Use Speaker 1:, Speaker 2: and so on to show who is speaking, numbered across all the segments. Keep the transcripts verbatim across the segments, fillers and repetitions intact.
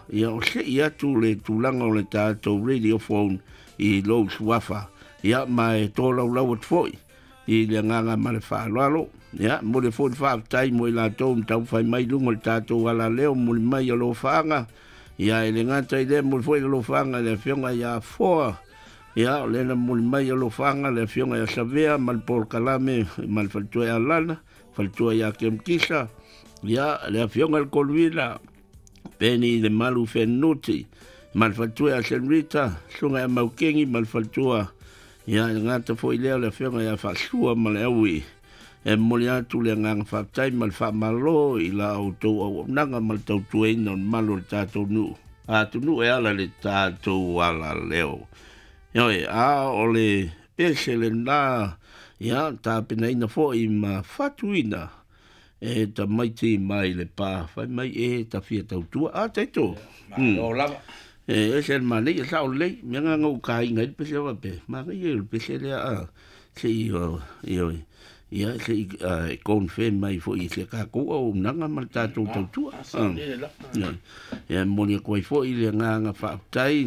Speaker 1: ia o se ia tu le tūlanga o le tātou radio phone i lo suafa. Ia mai tō lau lau at foi. I le nganga ma le whaalalo. Ia, mo le fōi whaatai mo i la tōu mtau whai mai lungo le tātou ala leo mo le mai o lo whaanga. Ia e le ngata i le mo le fōi lo whaanga le whionga ia fōa. Ia o le na mo le mai o lo whaanga le whionga ia savea ma le Paul Kalame ma le whaltua ia lana. Whaltua ia kem kisa. Ia le whionga le koluila. Peni le malu whenuti. Ma le whaltua ia senrita. Sunga ia maukengi ma le whaltua. Ia ngata fōi leo le whionga ia whasua ma le aui. E moli atu le ngang whaptai ma le whamalo i la au tau au nanga ma le tau tueina o malo le tātou nu. A tu nu e ala le tātou ala leo. Ioi, a o le pese le nā, ia, tā pina ina fo i ma whatuina. E ta maiti mai le pā, whai mai e ta fia tau tua. A teito.
Speaker 2: Ma o lava.
Speaker 1: E e sen ma nei, e sao lei, mea ngā ngau kā inga i pese wa pe. Ma ngai e le pese le a, se i o, ioi. Ia se i konfe mai fo i se ka ko o nanga ma tātou tau tua. Ia moni koe fo i le nganga whaatai.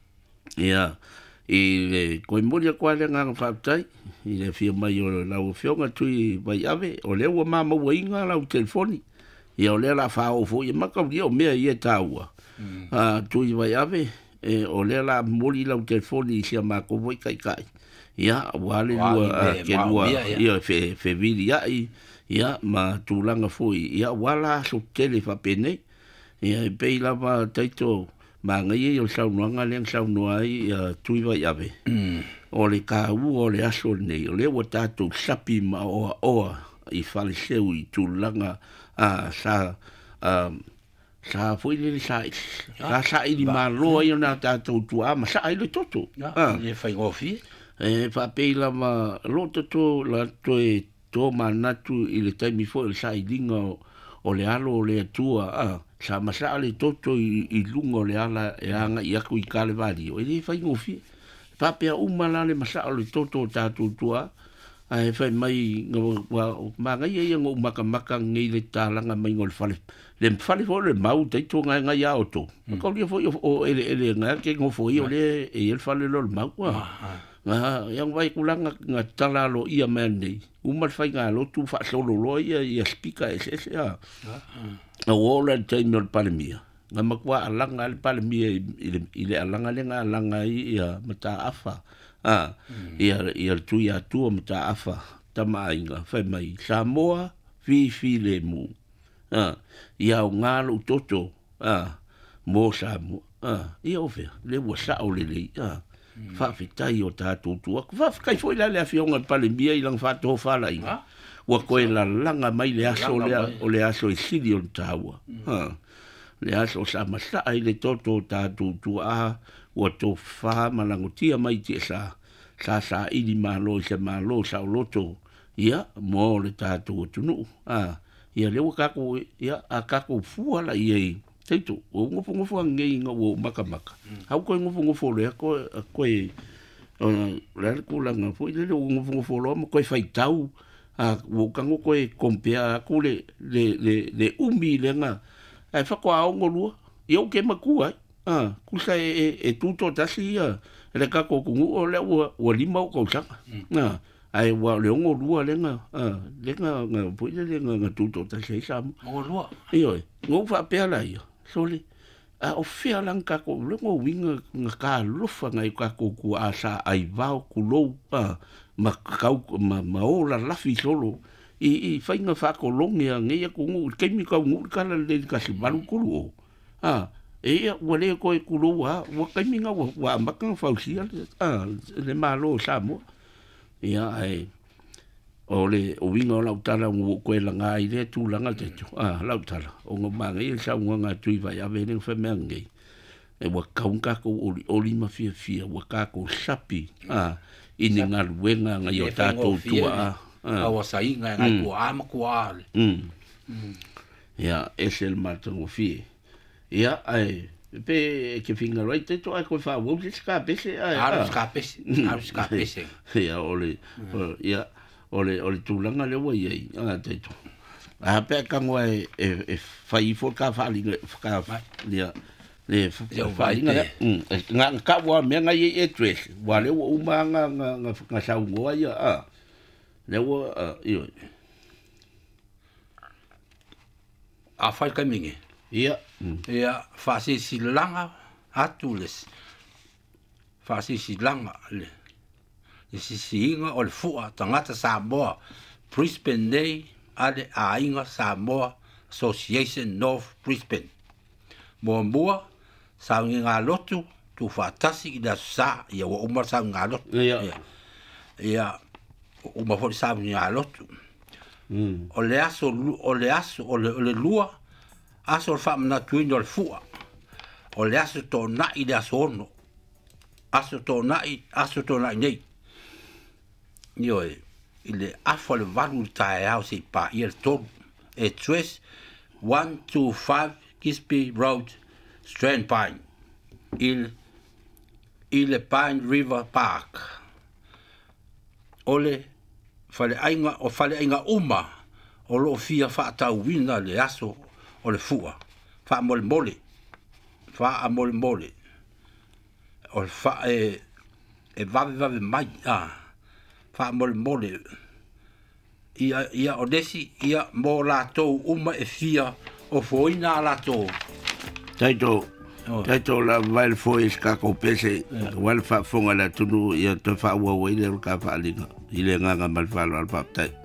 Speaker 1: Ia i le koe moni koe le nganga whaatai. I le fia mai o lau whionga tui vai ave. O le ua mama ua inga lau telefoni. Ia o le la whao fo i makau li o mea i e tāua. Tui vai ave. O le la moli lau telefoni i sia mako voi kai kai. Ia, wale lua ke lua, ia, fe, fe vili ai, ia, ma tūlanga fui, ia, wala so tele fa pene, ia, e pei lava taito, ma ngai e o saunuanga leang saunua ai, ia, tui vai ave. O le ka u, o le aso nei, o le wa tātou sapi ma oa oa, i fale seu i tūlanga, a, sa, a, sa fui le sa, sa sa i li ma loa i o nā tātou tua, ma sa i le toto.
Speaker 2: Ia, whai ngofi.
Speaker 1: E whapeila ma lota tō la toe tō manatu i le taimi fo i le sa i linga o le alo o le atua. Ah, sa masa le toto i, i lunga o le ala e anga i aku i kale wari. O e le whai ngofi. Whapea umala le masa o le toto o tātou tua. A e whai mai ma ngai e ngō maka maka ngai le tālanga mai ngō le whale. Le whale fo le mau te tō ngai ngai a oto. Kau lia fo o ele ele ngai ke ngō fo i o le e el whale lo le mau. Ah, yang vai kulanga nga talalo ia mendei. Umar fai nga lo tu fa solo lo ia ia speaker ese ese a. A wola time no palemia. Nga makwa alanga al palemia ile alanga le nga alanga ia mata afa. Ah, ia ia tu ia tu mata afa. Tama inga fai mai Samoa fi fi le mu. Ah, ia ngalo toto. Ah, mo Samoa. Ah, ia ofe le wasa o le le. Ah. Fa fitai o tātou tua. Fa kai foi la le afionga pale bia i lang fa to fa la inga. Wa koe la langa mai le aso le o le aso i sidi o taua. Ha. Le aso sa masa ai le toto tātou tua wa to fa malangotia mai ti sa sa sa i di malo se malo sa loto. Ia mo le tātou tunu. Ah. Ia le ka ko ia a ka ko fu la i teito, o ngofu ngofu ngai nga o maka maka. Hau koe ngofu ngofu le koe koe le ko la nga foi le ngofu ngofu lo mo koe fai tau a o kango koe kompea ko le le le le umi le nga. Ai fa ko a ngolua. Yo ke makua. Ah, kusa e e tuto tasi ia. Le ka ko kungu o le o o lima ko saka. Na ai wa le ngolua le nga. Ah, le nga nga foi le nga nga tuto tasi sa.
Speaker 2: Ngolua.
Speaker 1: Iyo, ngo fa pe ala ia. Soli, a o fea lang ka ko, lengo winga nga ka lufa ngai ka ko ku asa ai vau ku lou, ma kau, ma ma o la lafi solo, i i whainga whako longi a ngai a ku ngu, keimi ka ngu ka la le ka si maru kuru o. Ah, e ia, wale ko e kuru a, wa keimi nga wa, wa makang whausia, ah, le malo sa mo. Ia, ai, o le o winga o lautala ngu koe langa i le tū langa te tu. Ah, lautala. O ngā manga i sa unga ngā tui vai ave neng whamea ngai. E wa kaunga ko oli oli ma fia fia, wa kako sapi. Ah, i ni ngā ruenga ngā i o tātou tua.
Speaker 2: A wa sa inga ngai kua ama kua ale.
Speaker 1: Ia, esel mātango fie. Ia, ai, pe ke finga roi te to ai koe wha wau te ska pese.
Speaker 2: Aru ska pese. Aru ska pese.
Speaker 1: Ia, ole, ia, ole ole tūlanga le wa iei a te to a pe ka ngoi e e fai fo ka fa li ka lia le fa inga nga ka wa me nga ye etres wa le wa uma nga nga nga sa ngo ya a le wa io
Speaker 2: a fai ka mingi
Speaker 1: ia
Speaker 2: ia fa si si langa atules fa si si langa le si si inga o le fu'a tangata Samoa Brisbane Day ale a inga Samoa Association North Brisbane mo mua sa ngā lotu tu whātasi i da sa ia wa umar sa ngā lotu
Speaker 1: ia
Speaker 2: ia umar fori sa ngā lotu o le aso o le aso o le, o le lua aso le whamana tuini o le fua o le aso tō nai le aso ono aso tō nai aso tō nai nei io e i le afo le valu tae au se pa i le tolu e tres one two five Gisby Road, Strand Pine, il, il Pine River Park. Ole, fale ainga, o fale ainga uma, o lo fia fa tau wina le aso, o le fua. Fa mole mole, fa mole mole. O fa e, e vave vave mai, ah, fa mole mole. Ia, ia o desi, ia mo la tau uma e fia, o foina la to
Speaker 1: taito taito la vai foi ska ko pese wal fa fonga la tunu ia te fa wa wa ile ka fa linga ile nga nga mal fa al fa tai